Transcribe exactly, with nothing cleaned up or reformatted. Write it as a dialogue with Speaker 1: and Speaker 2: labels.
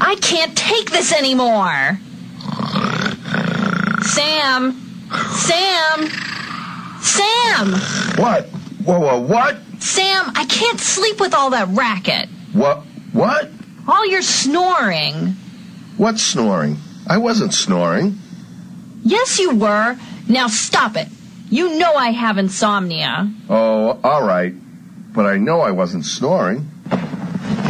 Speaker 1: I can't take this anymore. Sam. Sam. Sam.
Speaker 2: What? Whoa, whoa, what?
Speaker 1: Sam, I can't sleep with all that racket.
Speaker 2: What? What?
Speaker 1: All your snoring.
Speaker 2: What's snoring? I wasn't snoring.
Speaker 1: Yes, you were. Now stop it. You know I have insomnia.
Speaker 2: Oh, all right. But I know I wasn't snoring.